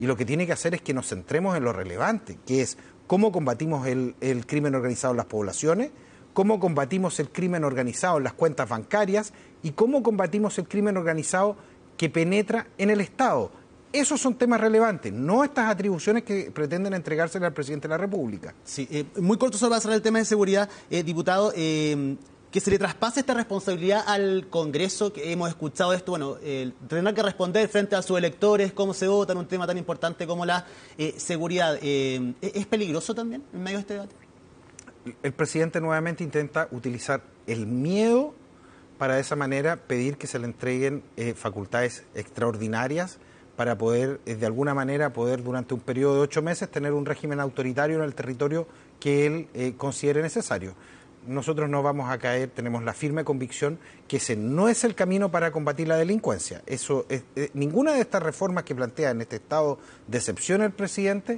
y lo que tiene que hacer es que nos centremos en lo relevante, que es cómo combatimos el crimen organizado en las poblaciones, cómo combatimos el crimen organizado en las cuentas bancarias y cómo combatimos el crimen organizado que penetra en el Estado. Esos son temas relevantes, no estas atribuciones que pretenden entregársele al presidente de la República. Sí, muy corto solo para cerrar el tema de seguridad, diputado, que se le traspase esta responsabilidad al Congreso, que hemos escuchado esto, bueno, tendrán que responder frente a sus electores, cómo se vota en un tema tan importante como la seguridad. ¿Es peligroso también en medio de este debate? El presidente nuevamente intenta utilizar el miedo para de esa manera pedir que se le entreguen facultades extraordinarias para poder, de alguna manera, poder durante un periodo de 8 meses tener un régimen autoritario en el territorio que él considere necesario. Nosotros no vamos a caer, tenemos la firme convicción que ese no es el camino para combatir la delincuencia. Ninguna de estas reformas que plantea en este estado de excepción el presidente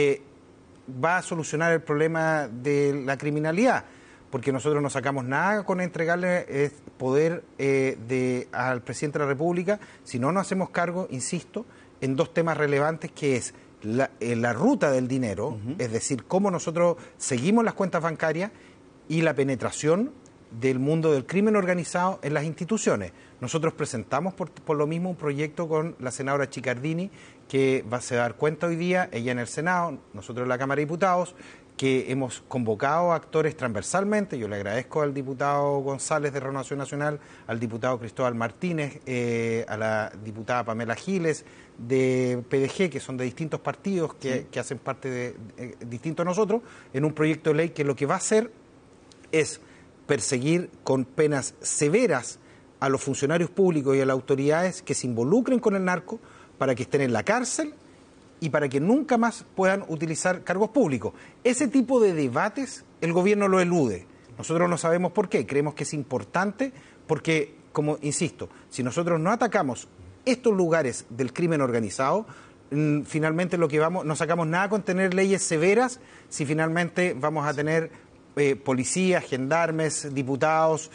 va a solucionar el problema de la criminalidad, porque nosotros no sacamos nada con entregarle poder al presidente de la República si no nos hacemos cargo, insisto, en 2 temas relevantes, que es la ruta del dinero, es decir, cómo nosotros seguimos las cuentas bancarias, y la penetración del mundo del crimen organizado en las instituciones. Nosotros presentamos por lo mismo un proyecto con la senadora Chiccardini, que se va a dar cuenta hoy día, ella en el Senado, nosotros en la Cámara de Diputados, que hemos convocado a actores transversalmente. Yo le agradezco al diputado González de Renovación Nacional, al diputado Cristóbal Martínez, a la diputada Pamela Giles de PDG, que son de distintos partidos que hacen parte de distintos a nosotros, en un proyecto de ley que lo que va a hacer es perseguir con penas severas a los funcionarios públicos y a las autoridades que se involucren con el narco, para que estén en la cárcel y para que nunca más puedan utilizar cargos públicos. Ese tipo de debates el gobierno lo elude. Nosotros no sabemos por qué. Creemos que es importante porque, como insisto, si nosotros no atacamos estos lugares del crimen organizado, finalmente no sacamos nada con tener leyes severas si finalmente vamos a tener policías, gendarmes, diputados,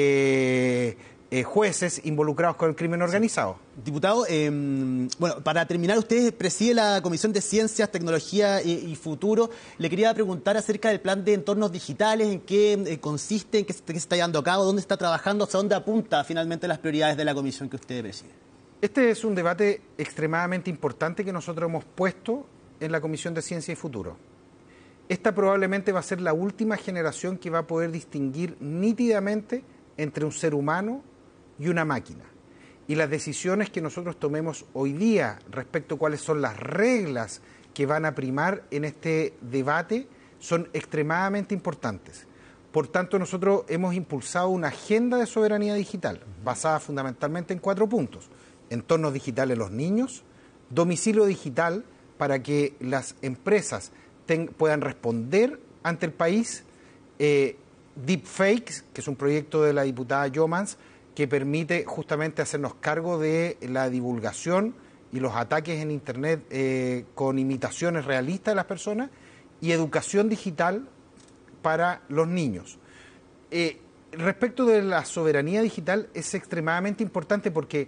jueces involucrados con el crimen organizado. Diputado, bueno, para terminar, usted preside la Comisión de Ciencias, Tecnología y Futuro. Le quería preguntar acerca del plan de entornos digitales, en qué consiste, en qué se está llevando a cabo, dónde está trabajando, hacia dónde apunta finalmente las prioridades de la comisión que usted preside. Este es un debate extremadamente importante que nosotros hemos puesto en la Comisión de Ciencia y Futuro. Esta probablemente va a ser la última generación que va a poder distinguir nítidamente entre un ser humano y una máquina. Y las decisiones que nosotros tomemos hoy día respecto a cuáles son las reglas que van a primar en este debate son extremadamente importantes. Por tanto, nosotros hemos impulsado una agenda de soberanía digital basada fundamentalmente en 4 puntos. Entornos digitales en los niños, domicilio digital para que las empresas puedan responder ante el país, Deepfakes, que es un proyecto de la diputada Jomans, que permite justamente hacernos cargo de la divulgación y los ataques en Internet con imitaciones realistas de las personas, y educación digital para los niños. Respecto de la soberanía digital, es extremadamente importante porque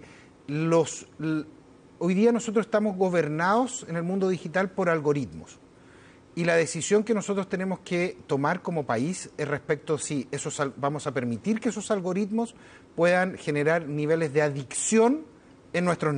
hoy día nosotros estamos gobernados en el mundo digital por algoritmos. Y la decisión que nosotros tenemos que tomar como país es respecto a si vamos a permitir que esos algoritmos puedan generar niveles de adicción en nuestros niños.